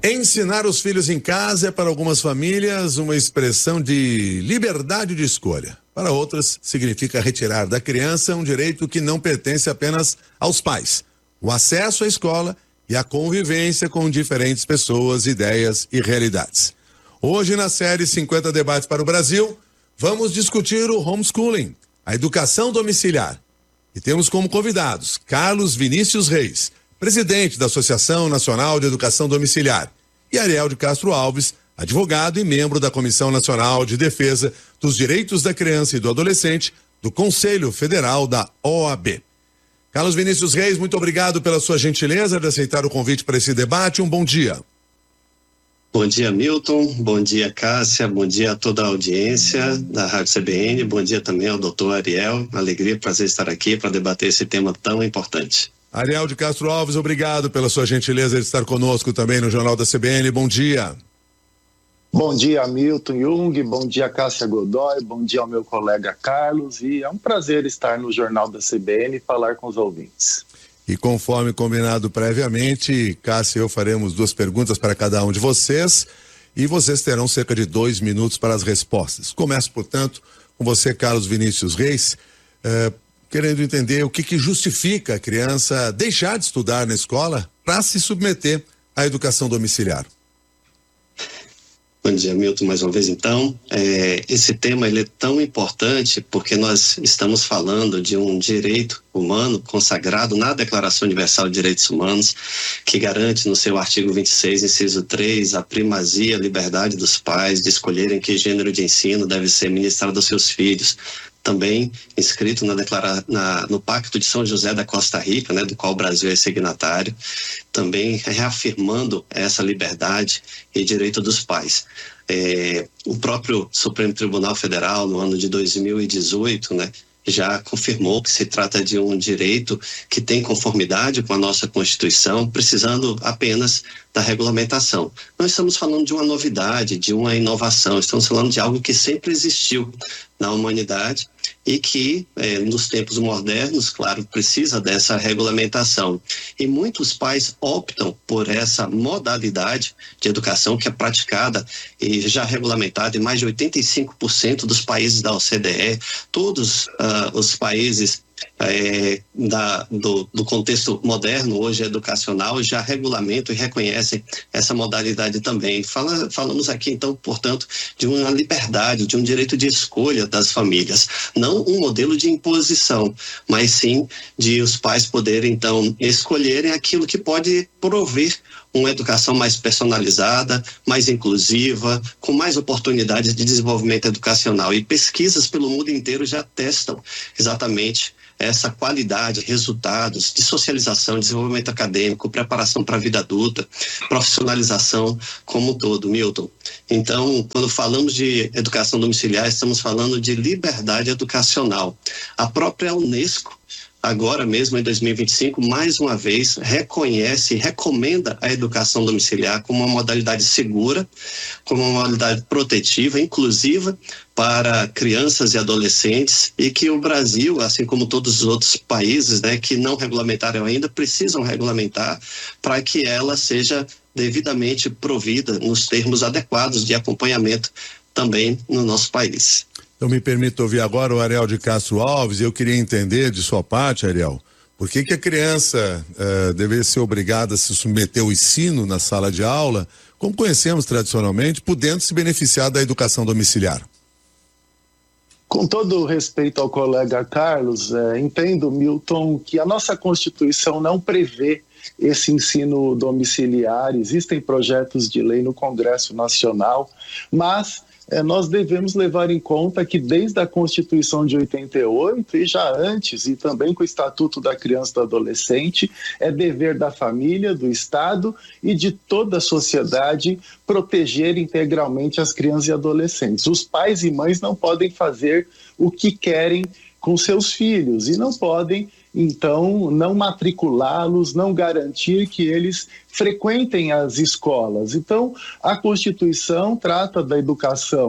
Ensinar os filhos em casa é para algumas famílias uma expressão de liberdade de escolha. Para outras, significa retirar da criança um direito que não pertence apenas aos pais. O acesso à escola e a convivência com diferentes pessoas, ideias e realidades. Hoje, na série 50 Debates para o Brasil, vamos discutir o homeschooling, a educação domiciliar. E temos como convidados Carlos Vinícius Reis, presidente da Associação Nacional de Educação Domiciliar, e Ariel de Castro Alves, advogado e membro da Comissão Nacional de Defesa dos Direitos da Criança e do Adolescente do Conselho Federal da OAB. Carlos Vinícius Reis, muito obrigado pela sua gentileza de aceitar o convite para esse debate. Um bom dia. Bom dia, Milton. Bom dia, Cássia. Bom dia a toda a audiência da Rádio CBN. Bom dia também ao doutor Ariel. Alegria e prazer estar aqui para debater esse tema tão importante. Ariel de Castro Alves, obrigado pela sua gentileza de estar conosco também no Jornal da CBN. Bom dia. Bom dia, Milton Jung. Bom dia, Cássia Godoy. Bom dia ao meu colega Carlos. E é um prazer estar no Jornal da CBN e falar com os ouvintes. E conforme combinado previamente, Cássia e eu faremos 2 perguntas para cada um de vocês e vocês terão cerca de 2 minutos para as respostas. Começo, portanto, com você, Carlos Vinícius Reis, querendo entender o que justifica a criança deixar de estudar na escola para se submeter à educação domiciliar. Bom dia, Milton, mais uma vez então. Esse tema ele é tão importante porque nós estamos falando de um direito humano consagrado na Declaração Universal de Direitos Humanos, que garante no seu artigo 26, inciso 3, a primazia, a liberdade dos pais de escolherem que gênero de ensino deve ser ministrado aos seus filhos. Também inscrito no Pacto de São José da Costa Rica, né, do qual o Brasil é signatário, também reafirmando essa liberdade e direito dos pais. O próprio Supremo Tribunal Federal, no ano de 2018, né, já confirmou que se trata de um direito que tem conformidade com a nossa Constituição, precisando apenas da regulamentação. Não estamos falando de uma novidade, de uma inovação, estamos falando de algo que sempre existiu na humanidade e que, nos tempos modernos, claro, precisa dessa regulamentação. E muitos pais optam por essa modalidade de educação que é praticada e já regulamentada em mais de 85% dos países da OCDE, todos os países do contexto moderno, hoje educacional, já regulamentam e reconhecem essa modalidade também. Falamos aqui, então, portanto, de uma liberdade, de um direito de escolha das famílias. Não um modelo de imposição, mas sim de os pais poderem, então, escolherem aquilo que pode prover uma educação mais personalizada, mais inclusiva, com mais oportunidades de desenvolvimento educacional. E pesquisas pelo mundo inteiro já testam exatamente essa qualidade, resultados de socialização, desenvolvimento acadêmico, preparação para a vida adulta, profissionalização como um todo, Milton. Então, quando falamos de educação domiciliar, estamos falando de liberdade educacional. A própria Unesco, agora mesmo em 2025, mais uma vez, reconhece e recomenda a educação domiciliar como uma modalidade segura, como uma modalidade protetiva, inclusiva para crianças e adolescentes, e que o Brasil, assim como todos os outros países, né, que não regulamentaram ainda, precisam regulamentar para que ela seja devidamente provida nos termos adequados de acompanhamento também no nosso país. Eu me permito ouvir agora o Ariel de Castro Alves, e eu queria entender de sua parte, Ariel, por que a criança deveria ser obrigada a se submeter ao ensino na sala de aula, como conhecemos tradicionalmente, podendo se beneficiar da educação domiciliar? Com todo o respeito ao colega Carlos, entendo, Milton, que a nossa Constituição não prevê esse ensino domiciliar. Existem projetos de lei no Congresso Nacional, mas nós devemos levar em conta que desde a Constituição de 88 e já antes, e também com o Estatuto da Criança e do Adolescente, é dever da família, do Estado e de toda a sociedade proteger integralmente as crianças e adolescentes. Os pais e mães não podem fazer o que querem com seus filhos e não podem, então, não matriculá-los, não garantir que eles frequentem as escolas. Então, a Constituição trata da educação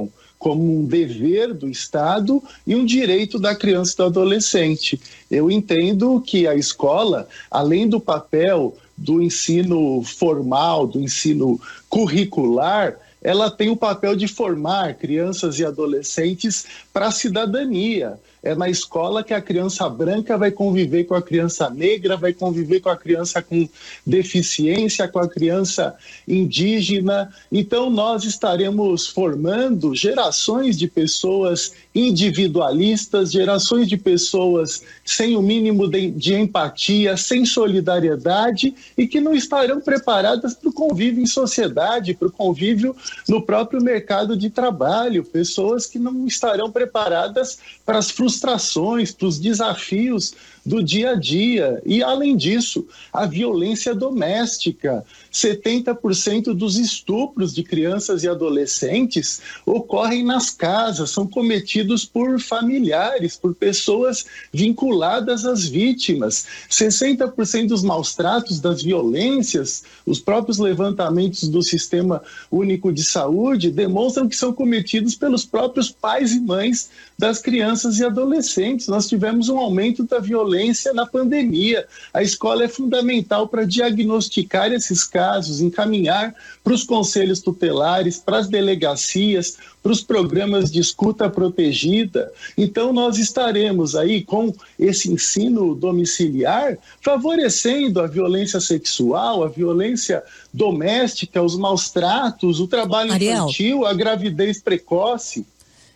como um dever do Estado e um direito da criança e do adolescente. Eu entendo que a escola, além do papel do ensino formal, do ensino curricular, ela tem o papel de formar crianças e adolescentes para a cidadania. É na escola que a criança branca vai conviver com a criança negra, vai conviver com a criança com deficiência, com a criança indígena. Então, nós estaremos formando gerações de pessoas individualistas, gerações de pessoas sem o mínimo de empatia, sem solidariedade e que não estarão preparadas para o convívio em sociedade, para o convívio no próprio mercado de trabalho, pessoas que não estarão preparadas para as frustrações, para os desafios do dia a dia. E, além disso, a violência doméstica. 70% dos estupros de crianças e adolescentes ocorrem nas casas, são cometidos por familiares, por pessoas vinculadas às vítimas. 60% dos maus-tratos, das violências, os próprios levantamentos do Sistema Único de Saúde demonstram que são cometidos pelos próprios pais e mães das crianças e adolescentes. Nós tivemos um aumento da violência na pandemia. A escola é fundamental para diagnosticar esses casos, encaminhar para os conselhos tutelares, para as delegacias, para os programas de escuta protegida. Então, nós estaremos aí com esse ensino domiciliar, favorecendo a violência sexual, a violência doméstica, os maus-tratos, o trabalho infantil, a gravidez precoce.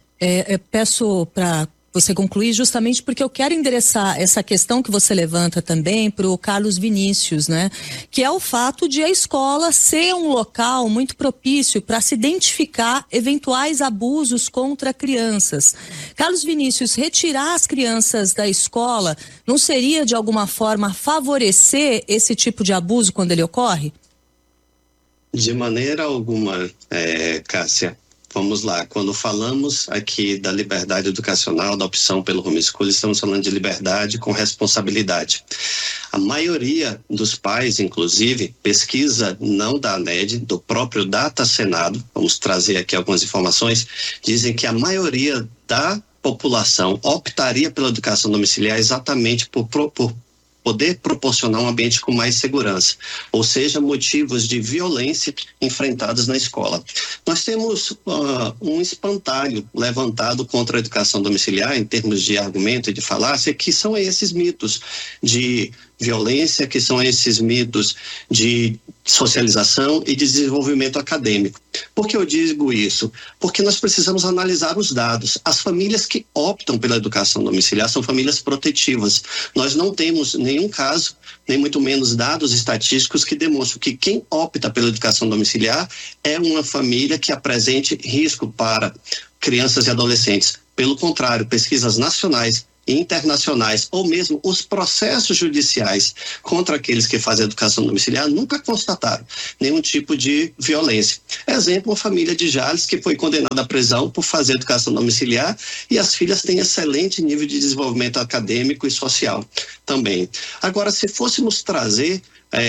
Peço para você concluir justamente porque eu quero endereçar essa questão que você levanta também para o Carlos Vinícius, né? Que é o fato de a escola ser um local muito propício para se identificar eventuais abusos contra crianças. Carlos Vinícius, retirar as crianças da escola não seria de alguma forma favorecer esse tipo de abuso quando ele ocorre? De maneira alguma, Cássia. Vamos lá, quando falamos aqui da liberdade educacional, da opção pelo homeschooling, estamos falando de liberdade com responsabilidade. A maioria dos pais, inclusive, pesquisa não da ANED, do próprio Data Senado, vamos trazer aqui algumas informações, dizem que a maioria da população optaria pela educação domiciliar exatamente por poder proporcionar um ambiente com mais segurança, ou seja, motivos de violência enfrentados na escola. Nós temos um espantalho levantado contra a educação domiciliar em termos de argumento e de falácia, que são esses mitos de violência, que são esses mitos de socialização e desenvolvimento acadêmico. Por que eu digo isso? Porque nós precisamos analisar os dados. As famílias que optam pela educação domiciliar são famílias protetivas. Nós não temos nenhum caso, nem muito menos dados estatísticos que demonstram que quem opta pela educação domiciliar é uma família que apresente risco para crianças e adolescentes. Pelo contrário, pesquisas nacionais e internacionais, ou mesmo os processos judiciais contra aqueles que fazem educação domiciliar nunca constataram nenhum tipo de violência. Exemplo, uma família de Jales que foi condenada à prisão por fazer educação domiciliar e as filhas têm excelente nível de desenvolvimento acadêmico e social também. Agora, se fôssemos trazer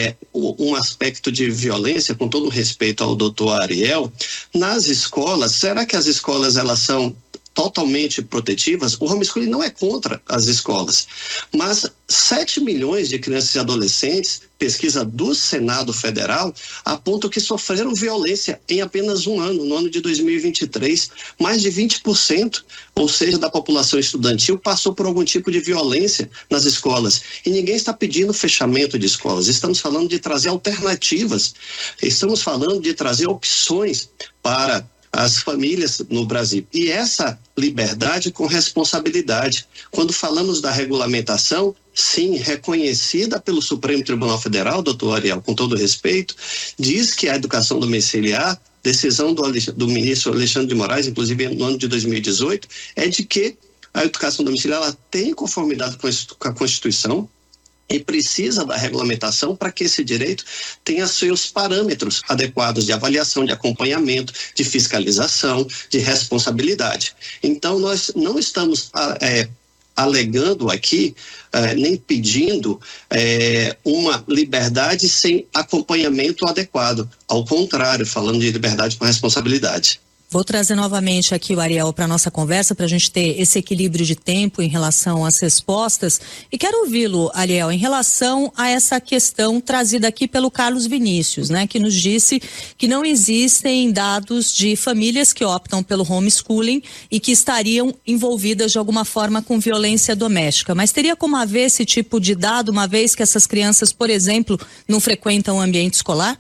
um aspecto de violência, com todo respeito ao doutor Ariel, nas escolas, será que as escolas elas são totalmente protetivas? O homeschooling não é contra as escolas, mas 7 milhões de crianças e adolescentes, pesquisa do Senado Federal, apontam que sofreram violência em apenas um ano, no ano de 2023. Mais de 20%, ou seja, da população estudantil passou por algum tipo de violência nas escolas. E ninguém está pedindo fechamento de escolas, estamos falando de trazer alternativas, estamos falando de trazer opções para as famílias no Brasil. E essa liberdade com responsabilidade. Quando falamos da regulamentação, sim, reconhecida pelo Supremo Tribunal Federal, doutor Ariel, com todo respeito, diz que a educação domiciliar, decisão do ministro Alexandre de Moraes, inclusive no ano de 2018, é de que a educação domiciliar ela tem conformidade com a Constituição, e precisa da regulamentação para que esse direito tenha seus parâmetros adequados de avaliação, de acompanhamento, de fiscalização, de responsabilidade. Então, nós não estamos alegando aqui, nem pedindo uma liberdade sem acompanhamento adequado. Ao contrário, falando de liberdade com responsabilidade. Vou trazer novamente aqui o Ariel para a nossa conversa, para a gente ter esse equilíbrio de tempo em relação às respostas. E quero ouvi-lo, Ariel, em relação a essa questão trazida aqui pelo Carlos Vinícius, né, que nos disse que não existem dados de famílias que optam pelo homeschooling e que estariam envolvidas de alguma forma com violência doméstica. Mas teria como haver esse tipo de dado, uma vez que essas crianças, por exemplo, não frequentam o ambiente escolar?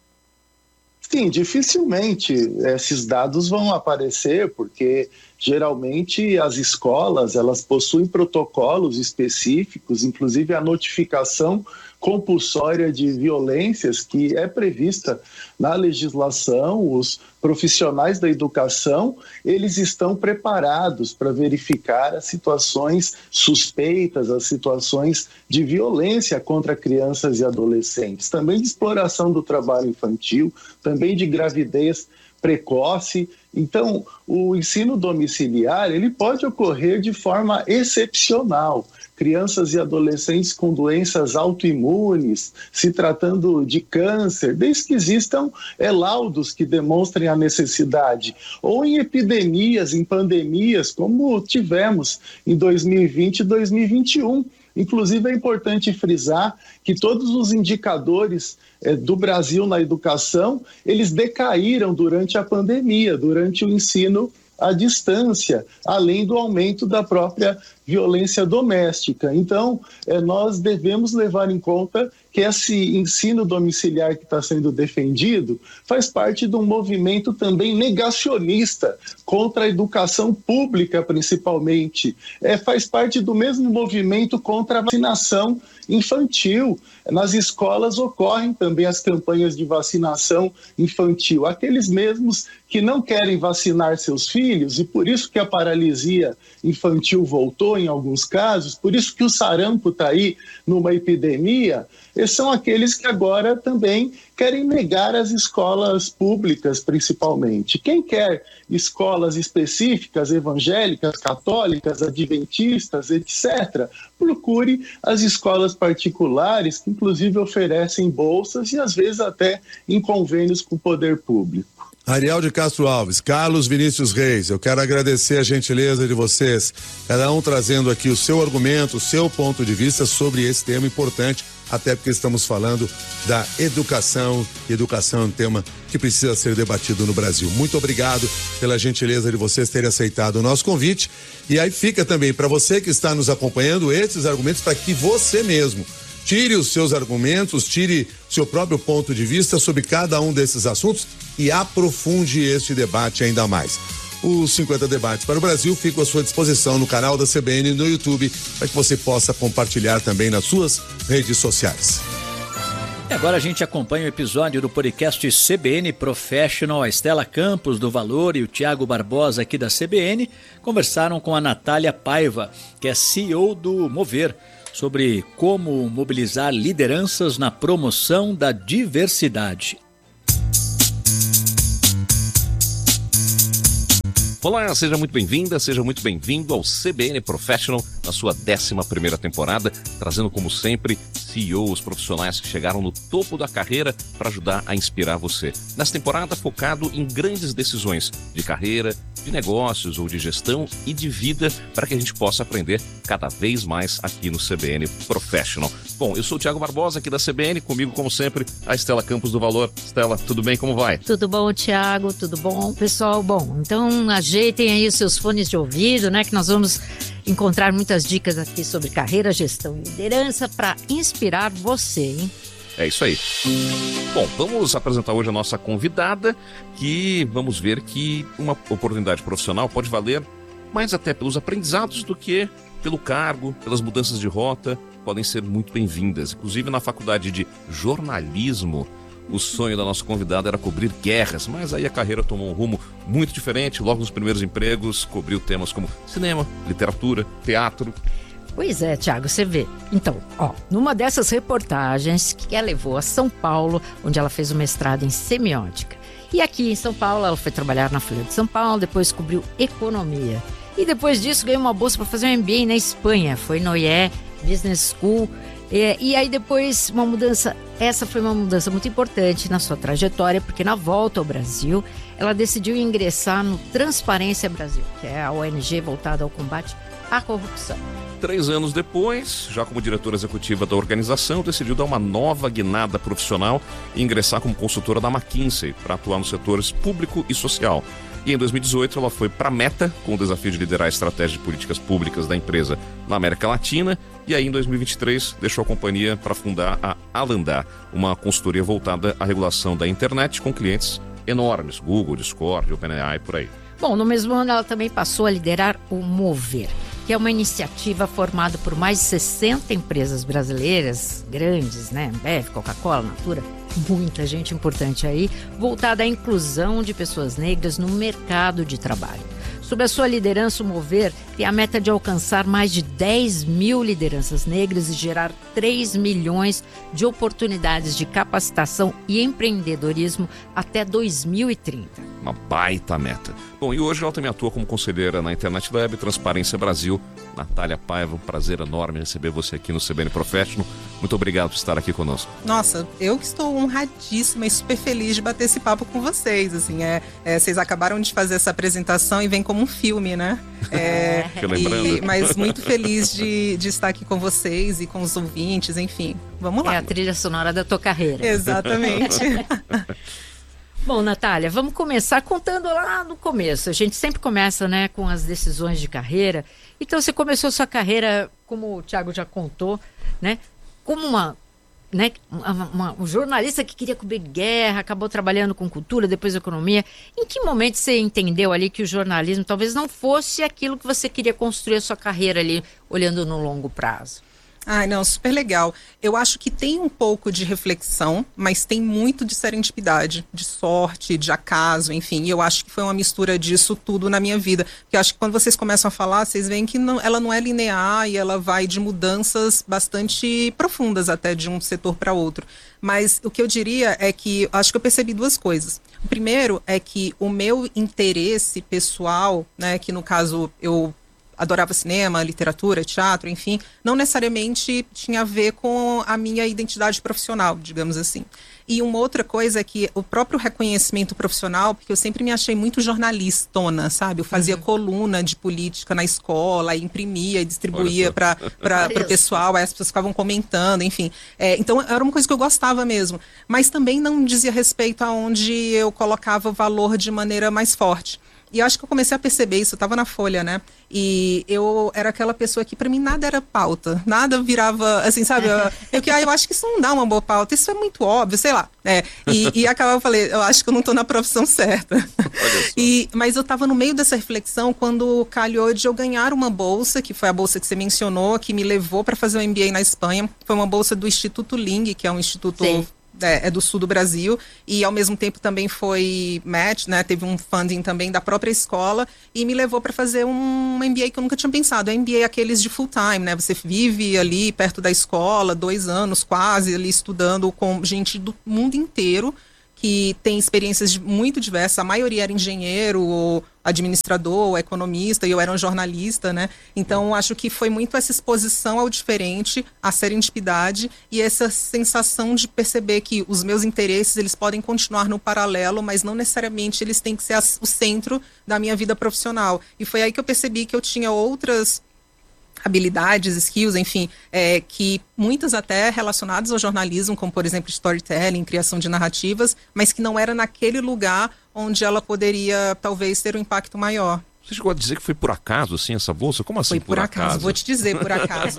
Sim, dificilmente esses dados vão aparecer, porque geralmente as escolas, elas possuem protocolos específicos, inclusive a notificação compulsória de violências que é prevista na legislação. Os profissionais da educação, eles estão preparados para verificar as situações suspeitas, as situações de violência contra crianças e adolescentes, também de exploração do trabalho infantil, também de gravidez precoce. Então, o ensino domiciliar, ele pode ocorrer de forma excepcional. Crianças e adolescentes com doenças autoimunes, se tratando de câncer, desde que existam laudos que demonstrem a necessidade, ou em epidemias, em pandemias, como tivemos em 2020 e 2021. Inclusive, é importante frisar que todos os indicadores do Brasil na educação, eles decaíram durante a pandemia, durante o ensino à distância, além do aumento da própria violência doméstica. Então, nós devemos levar em conta que esse ensino domiciliar que está sendo defendido faz parte de um movimento também negacionista contra a educação pública, principalmente. Faz parte do mesmo movimento contra a vacinação infantil. Nas escolas ocorrem também as campanhas de vacinação infantil. Aqueles mesmos que não querem vacinar seus filhos, e por isso que a paralisia infantil voltou em alguns casos, por isso que o sarampo está aí numa epidemia, são aqueles que agora também querem negar as escolas públicas, principalmente. Quem quer escolas específicas, evangélicas, católicas, adventistas, etc., procure as escolas particulares, que inclusive oferecem bolsas e às vezes até em convênios com o poder público. Ariel de Castro Alves, Carlos Vinícius Reis, eu quero agradecer a gentileza de vocês, cada um trazendo aqui o seu argumento, o seu ponto de vista sobre esse tema importante, até porque estamos falando da educação. Educação é um tema que precisa ser debatido no Brasil. Muito obrigado pela gentileza de vocês terem aceitado o nosso convite. E aí fica também para você que está nos acompanhando esses argumentos para que você mesmo tire os seus argumentos, tire seu próprio ponto de vista sobre cada um desses assuntos e aprofunde este debate ainda mais. Os 50 Debates para o Brasil ficam à sua disposição no canal da CBN no YouTube, para que você possa compartilhar também nas suas redes sociais. E agora a gente acompanha o episódio do podcast CBN Professional. A Estela Campos do Valor e o Tiago Barbosa aqui da CBN conversaram com a Natália Paiva, que é CEO do Mover, sobre como mobilizar lideranças na promoção da diversidade. Olá, seja muito bem-vinda, seja muito bem-vindo ao CBN Professional, na sua 11ª temporada, trazendo como sempre CEOs, profissionais que chegaram no topo da carreira para ajudar a inspirar você. Nessa temporada focado em grandes decisões de carreira, de negócios ou de gestão e de vida, para que a gente possa aprender cada vez mais aqui no CBN Professional. Bom, eu sou o Tiago Barbosa aqui da CBN, comigo como sempre a Estela Campos do Valor. Estela, tudo bem? Como vai? Tudo bom, Tiago, tudo bom? Pessoal, bom, então ajeitem aí os seus fones de ouvido, né, que nós vamos encontrar muitas dicas aqui sobre carreira, gestão e liderança para inspirar você, hein? É isso aí. Bom, vamos apresentar hoje a nossa convidada, que vamos ver que uma oportunidade profissional pode valer mais até pelos aprendizados do que pelo cargo, pelas mudanças de rota, podem ser muito bem-vindas. Inclusive na faculdade de jornalismo, o sonho da nossa convidada era cobrir guerras, mas aí a carreira tomou um rumo muito diferente. Logo nos primeiros empregos, cobriu temas como cinema, literatura, teatro. Pois é, Tiago, você vê. Então, numa dessas reportagens que ela levou a São Paulo, onde ela fez o mestrado em semiótica. E aqui em São Paulo, ela foi trabalhar na Folha de São Paulo, depois cobriu economia. E depois disso ganhou uma bolsa para fazer um MBA na Espanha. Foi no IE Business School, E aí depois uma mudança, essa foi uma mudança muito importante na sua trajetória, porque na volta ao Brasil, ela decidiu ingressar no Transparência Brasil, que é a ONG voltada ao combate à corrupção. 3 anos depois, já como diretora executiva da organização, decidiu dar uma nova guinada profissional e ingressar como consultora da McKinsey para atuar nos setores público e social. E em 2018 ela foi para a Meta, com o desafio de liderar a estratégia de políticas públicas da empresa na América Latina. E aí em 2023 deixou a companhia para fundar a Alandar, uma consultoria voltada à regulação da internet com clientes enormes, Google, Discord, OpenAI, por aí. Bom, no mesmo ano ela também passou a liderar o Mover, que é uma iniciativa formada por mais de 60 empresas brasileiras, grandes, né? Ambev, Coca-Cola, Natura, muita gente importante aí, voltada à inclusão de pessoas negras no mercado de trabalho. Sob a sua liderança, o Mover tem a meta de alcançar mais de 10 mil lideranças negras e gerar 3 milhões de oportunidades de capacitação e empreendedorismo até 2030. Uma baita meta. Bom, e hoje ela também atua como conselheira na Internet Lab Transparência Brasil. Natália Paiva, um prazer enorme receber você aqui no CBN Professional. Muito obrigado por estar aqui conosco. Nossa, eu que estou honradíssima e super feliz de bater esse papo com vocês. Assim, vocês acabaram de fazer essa apresentação e vem como um filme, né? Mas muito feliz de estar aqui com vocês e com os ouvintes, enfim. Vamos lá. É a trilha sonora da tua carreira. Exatamente. Bom, Natália, vamos começar contando lá no começo. A gente sempre começa, né, com as decisões de carreira. Então, você começou sua carreira, como o Thiago já contou, né, como uma jornalista que queria cobrir guerra, acabou trabalhando com cultura, depois economia. Em que momento você entendeu ali que o jornalismo talvez não fosse aquilo que você queria construir a sua carreira ali, olhando no longo prazo? Ai, não, super legal. Eu acho que tem um pouco de reflexão, mas tem muito de serendipidade, de sorte, de acaso, enfim. E eu acho que foi uma mistura disso tudo na minha vida. Porque eu acho que quando vocês começam a falar, vocês veem que ela não é linear e ela vai de mudanças bastante profundas até de um setor para outro. Mas o que eu diria é que, acho que eu percebi 2 coisas. O primeiro é que o meu interesse pessoal, né, que no caso eu adorava cinema, literatura, teatro, enfim, não necessariamente tinha a ver com a minha identidade profissional, digamos assim. E uma outra coisa é que o próprio reconhecimento profissional, porque eu sempre me achei muito jornalistona, sabe? Eu fazia coluna de política na escola, imprimia e distribuía para o pessoal, aí as pessoas ficavam comentando, enfim. Então era uma coisa que eu gostava mesmo, mas também não dizia respeito a onde eu colocava valor de maneira mais forte. E eu acho que eu comecei a perceber isso, eu estava na Folha, né? E eu era aquela pessoa que, para mim, nada era pauta. Nada virava, assim, sabe? Eu acho que isso não dá uma boa pauta, isso é muito óbvio, sei lá. E acabava, eu falei, eu acho que eu não estou na profissão certa. Mas eu estava no meio dessa reflexão quando calhou de eu ganhar uma bolsa, que foi a bolsa que você mencionou, que me levou para fazer o MBA na Espanha. Foi uma bolsa do Instituto Ling, que é um instituto... Sim. É do sul do Brasil, e ao mesmo tempo também foi match, né? Teve um funding também da própria escola e me levou para fazer um MBA que eu nunca tinha pensado. O MBA é aqueles de full time, né? Você vive ali perto da escola, 2 anos quase ali estudando com gente do mundo inteiro que tem experiências muito diversas. A maioria era engenheiro, ou administrador, ou economista, e eu era um jornalista, né? Então, acho que foi muito essa exposição ao diferente, a serendipidade e essa sensação de perceber que os meus interesses, eles podem continuar no paralelo, mas não necessariamente eles têm que ser o centro da minha vida profissional. E foi aí que eu percebi que eu tinha outras habilidades, skills, enfim, que muitas até relacionadas ao jornalismo, como por exemplo storytelling, criação de narrativas, mas que não era naquele lugar onde ela poderia talvez ter um impacto maior. Você chegou a dizer que foi por acaso, assim, essa bolsa? Como assim foi por acaso? Vou te dizer, por acaso.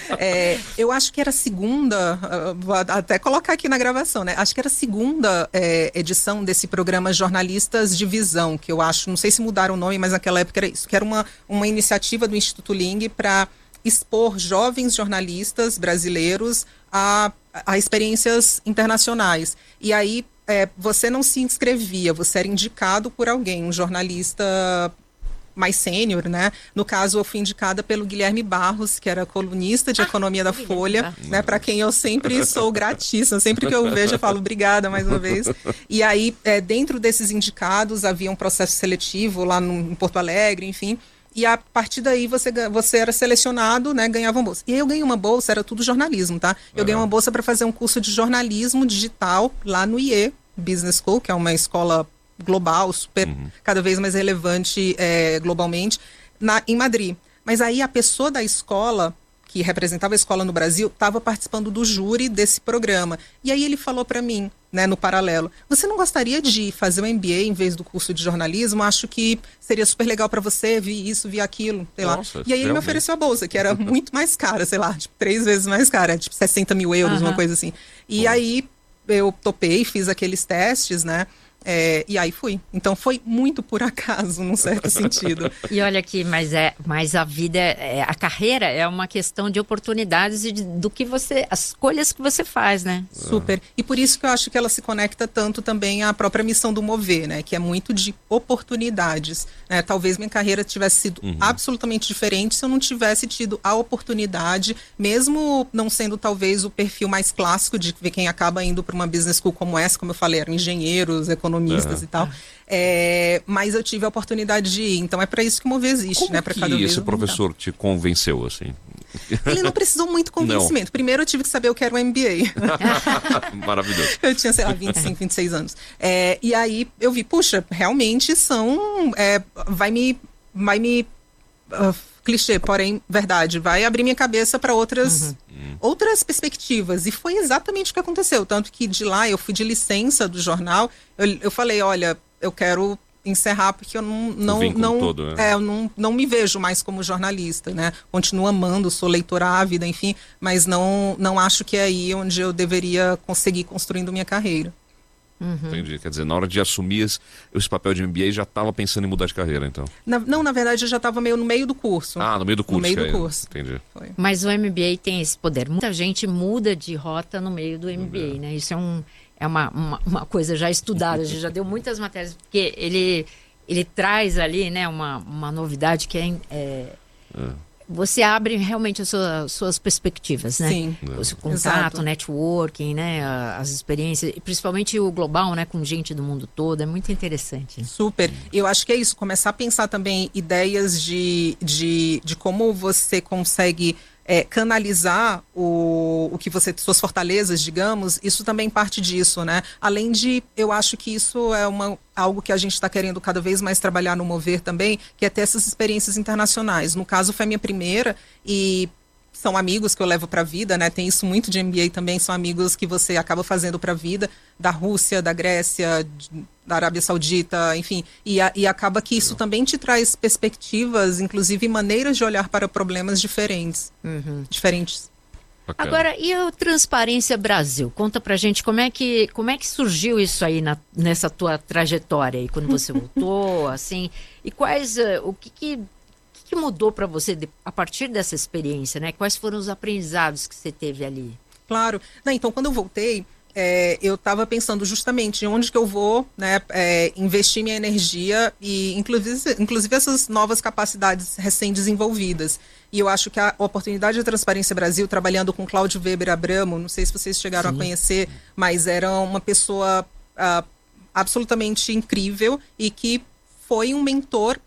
Eu acho que era a segunda, vou até colocar aqui na gravação, né? Acho que era a segunda edição desse programa Jornalistas de Visão, que eu acho, não sei se mudaram o nome, mas naquela época era isso, que era uma iniciativa do Instituto Ling para expor jovens jornalistas brasileiros a experiências internacionais. E aí, você não se inscrevia, você era indicado por alguém, um jornalista mais sênior, né? No caso, eu fui indicada pelo Guilherme Barros, que era colunista de economia da Folha, né? Para quem eu sempre sou gratíssima, sempre que eu vejo eu falo obrigada mais uma vez. E aí, dentro desses indicados, havia um processo seletivo lá em Porto Alegre, enfim. E a partir daí você era selecionado, né, ganhava uma bolsa. E aí eu ganhei uma bolsa, era tudo jornalismo, tá? Eu ganhei uma bolsa para fazer um curso de jornalismo digital lá no IE Business School, que é uma escola global, super, cada vez mais relevante globalmente, em Madrid. Mas aí a pessoa da escola, que representava a escola no Brasil, estava participando do júri desse programa. E aí ele falou para mim, né, no paralelo, você não gostaria de fazer um MBA em vez do curso de jornalismo? Acho que seria super legal para você, vi isso, vi aquilo, sei lá. E aí ele me ofereceu a bolsa, que era muito mais cara, sei lá, tipo, 3 vezes mais cara, tipo 60 mil euros, uma coisa assim. E aí eu topei, fiz aqueles testes, né? E aí fui. Então foi muito por acaso, num certo sentido. E olha aqui, mas a vida, a carreira é uma questão de oportunidades e do que as escolhas que você faz, né? Super. E por isso que eu acho que ela se conecta tanto também à própria missão do Mover, né? Que é muito de oportunidades, né? Talvez minha carreira tivesse sido absolutamente diferente se eu não tivesse tido a oportunidade, mesmo não sendo talvez o perfil mais clássico de quem acaba indo para uma business school como essa, como eu falei, eram engenheiros, economistas e tal. Mas eu tive a oportunidade de ir. Então é para isso que o Mover existe, como né? Para cada vez. vez. Esse professor te convenceu, assim? Ele não precisou muito convencimento. Não. Primeiro eu tive que saber o que era o MBA. Maravilhoso. Eu tinha, sei lá, 25, 26 anos. E aí eu vi, puxa, realmente são... vai me clichê, porém verdade, vai abrir minha cabeça para outras perspectivas. E foi exatamente o que aconteceu. Tanto que de lá eu fui de licença do jornal. Eu falei, olha, eu quero encerrar porque eu não me vejo mais como jornalista, né? Continuo amando, sou leitora ávida, enfim, mas não acho que é aí onde eu deveria conseguir construindo minha carreira. Entendi. Quer dizer, na hora de assumir esse papel de MBA, já estava pensando em mudar de carreira, então? Na verdade, eu já estava meio no meio do curso. Ah, no meio do curso. No meio do curso. Entendi. Foi. Mas o MBA tem esse poder. Muita gente muda de rota no meio do MBA, né? Isso é uma coisa já estudada, a gente já deu muitas matérias, porque ele traz ali, né, uma novidade que você abre realmente as suas perspectivas, né? Sim. O seu contato, networking, né? As experiências, principalmente o global, né? Com gente do mundo todo, é muito interessante. Super. Eu acho que é isso, começar a pensar também ideias de como você consegue canalizar o que suas fortalezas, digamos, isso também parte disso, né? Além de, eu acho que isso é algo que a gente está querendo cada vez mais trabalhar no Mover também, que é ter essas experiências internacionais. No caso, foi a minha primeira e são amigos que eu levo para a vida, né? Tem isso muito de MBA também, são amigos que você acaba fazendo para a vida, da Rússia, da Grécia, da Arábia Saudita, enfim. E acaba que isso também te traz perspectivas, inclusive maneiras de olhar para problemas diferentes. Bacana. Agora, e a Transparência Brasil? Conta pra gente como é que surgiu isso aí nessa tua trajetória aí, quando você voltou, assim, e o que mudou para você a partir dessa experiência, né? Quais foram os aprendizados que você teve ali? Claro. Então, quando eu voltei, eu estava pensando justamente em onde que eu vou, né, investir minha energia e, inclusive essas novas capacidades recém-desenvolvidas. E eu acho que a oportunidade da Transparência Brasil, trabalhando com Cláudio Weber Abramo, não sei se vocês chegaram a conhecer, mas era uma pessoa absolutamente incrível e que foi um mentor